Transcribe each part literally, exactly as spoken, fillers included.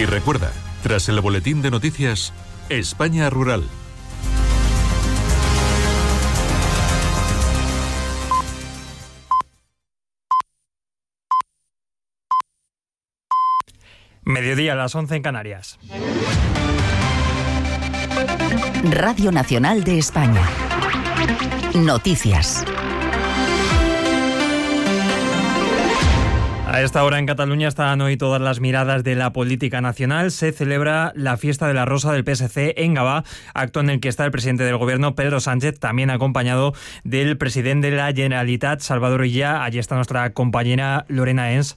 Y recuerda, tras el boletín de noticias, España Rural. Mediodía a las once en Canarias. Radio Nacional de España. Noticias. A esta hora en Cataluña están hoy todas las miradas de la política nacional. Se celebra la fiesta de la Rosa del P S C en Gavà, acto en el que está el presidente del gobierno, Pedro Sánchez, también acompañado del presidente de la Generalitat, Salvador Illa. Allí está nuestra compañera Lorena Ens.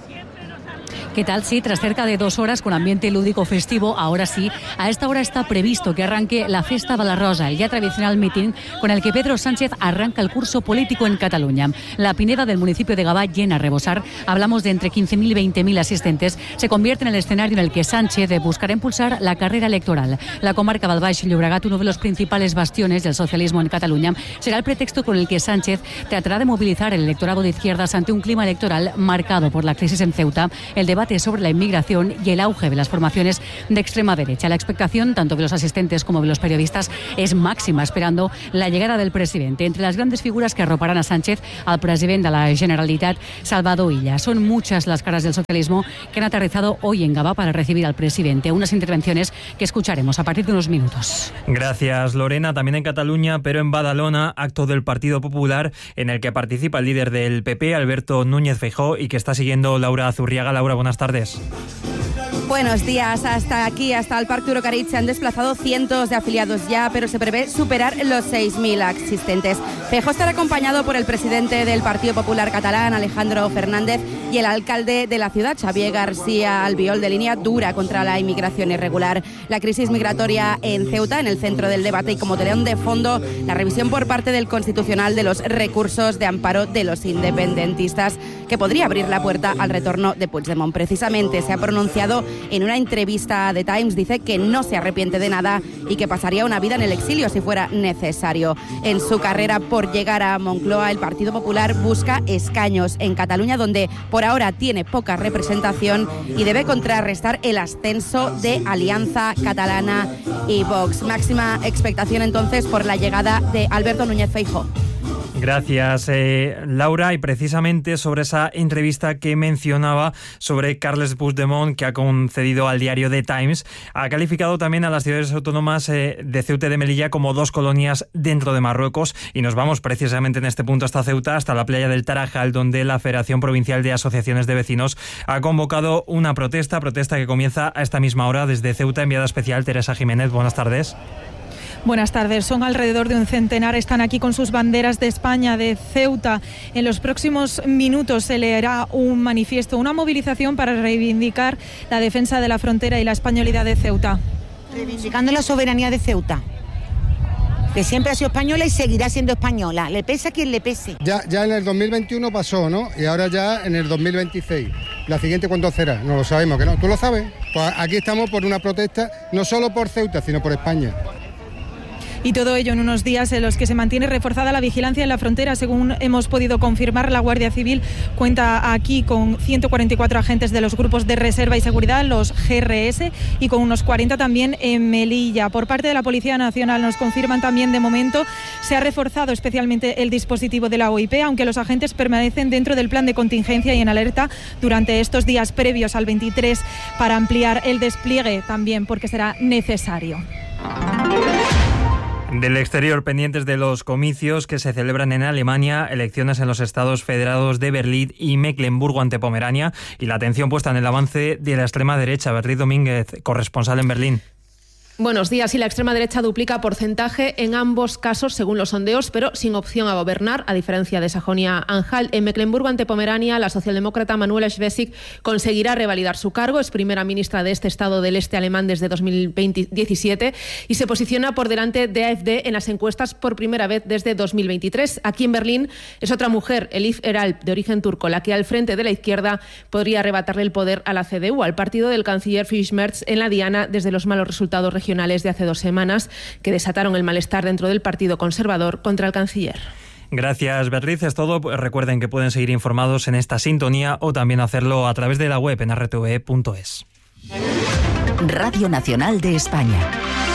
¿Qué tal? Sí, tras cerca de dos horas con ambiente lúdico festivo, ahora sí, a esta hora está previsto que arranque la Festa de la Rosa, el ya tradicional mitin con el que Pedro Sánchez arranca el curso político en Cataluña. La Pineda del municipio de Gavà llena a rebosar, hablamos de entre quince mil y veinte mil asistentes, se convierte en el escenario en el que Sánchez buscará impulsar la carrera electoral. La comarca del Baix Llobregat, uno de los principales bastiones del socialismo en Cataluña, será el pretexto con el que Sánchez tratará de movilizar el electorado de izquierdas ante un clima electoral marcado por la crisis en Ceuta, el debate sobre la inmigración y el auge de las formaciones de extrema derecha. La expectación, tanto de los asistentes como de los periodistas, es máxima, esperando la llegada del presidente. Entre las grandes figuras que arroparán a Sánchez, al presidente de la Generalitat, Salvador Illa. Son muchas las caras del socialismo que han aterrizado hoy en Gavà para recibir al presidente. Unas intervenciones que escucharemos a partir de unos minutos. Gracias, Lorena. También en Cataluña, pero en Badalona, acto del Partido Popular en el que participa el líder del P P, Alberto Núñez Feijóo, y que está siguiendo Laura Zurriaga. Laura, buenas tardes. Buenos días. Hasta aquí, hasta el Parque Eurocarrit, se han desplazado cientos de afiliados ya, pero se prevé superar los seis mil asistentes. Feijóo estará acompañado por el presidente del Partido Popular catalán, Alejandro Fernández, y el alcalde de la ciudad, Xavier García Albiol, de línea dura contra la inmigración irregular. La crisis migratoria en Ceuta, en el centro del debate, y como telón de fondo, la revisión por parte del Constitucional de los recursos de amparo de los independentistas, que podría abrir la puerta al retorno de Puigdemont. Precisamente se ha pronunciado en una entrevista a The Times, dice que no se arrepiente de nada y que pasaría una vida en el exilio si fuera necesario. En su carrera por llegar a Moncloa, el Partido Popular busca escaños en Cataluña, donde por ahora tiene poca representación, y debe contrarrestar el ascenso de Alianza Catalana y Vox. Máxima expectación entonces por la llegada de Alberto Núñez Feijóo. Gracias, eh, Laura. Y precisamente sobre esa entrevista que mencionaba sobre Carles Puigdemont, que ha concedido al diario The Times, ha calificado también a las ciudades autónomas eh, de Ceuta y de Melilla como dos colonias dentro de Marruecos. Y nos vamos precisamente en este punto hasta Ceuta, hasta la playa del Tarajal, donde la Federación Provincial de Asociaciones de Vecinos ha convocado una protesta, protesta que comienza a esta misma hora desde Ceuta. Enviada especial Teresa Jiménez, buenas tardes. Buenas tardes. Son alrededor de un centenar. Están aquí con sus banderas de España, de Ceuta. En los próximos minutos se leerá un manifiesto, una movilización para reivindicar la defensa de la frontera y la españolidad de Ceuta. Reivindicando la soberanía de Ceuta, que siempre ha sido española y seguirá siendo española. Le pese a quien le pese. Ya, ya en el dos mil veintiuno pasó, ¿no? Y ahora ya en el dos mil veintiséis. ¿La siguiente cuándo será? No lo sabemos, ¿que no? ¿Tú lo sabes? Pues aquí estamos por una protesta, no solo por Ceuta, sino por España. Y todo ello en unos días en los que se mantiene reforzada la vigilancia en la frontera. Según hemos podido confirmar, la Guardia Civil cuenta aquí con ciento cuarenta y cuatro agentes de los grupos de reserva y seguridad, los G R S, y con unos cuarenta también en Melilla. Por parte de la Policía Nacional nos confirman también, de momento se ha reforzado especialmente el dispositivo de la O I P, aunque los agentes permanecen dentro del plan de contingencia y en alerta durante estos días previos al veintitrés para ampliar el despliegue también, porque será necesario. Del exterior, pendientes de los comicios que se celebran en Alemania, elecciones en los estados federados de Berlín y Mecklemburgo ante Pomerania, y la atención puesta en el avance de la extrema derecha. Beatriz Domínguez, corresponsal en Berlín. Buenos días. Y la extrema derecha duplica porcentaje en ambos casos, según los sondeos, pero sin opción a gobernar, a diferencia de Sajonia-Anhalt. En Mecklemburgo ante Pomerania, la socialdemócrata Manuela Schwesig conseguirá revalidar su cargo. Es primera ministra de este estado del este alemán desde dos mil diecisiete y se posiciona por delante de A F D en las encuestas por primera vez desde dos mil veintitrés. Aquí en Berlín es otra mujer, Elif Eralp, de origen turco, la que al frente de la izquierda podría arrebatarle el poder a la C D U, al partido del canciller Friedrich Merz, en la diana desde los malos resultados regionales de hace dos semanas que desataron el malestar dentro del Partido Conservador contra el canciller. Gracias, Beatriz. Es todo. Recuerden que pueden seguir informados en esta sintonía o también hacerlo a través de la web en r t v punto es. Radio Nacional de España.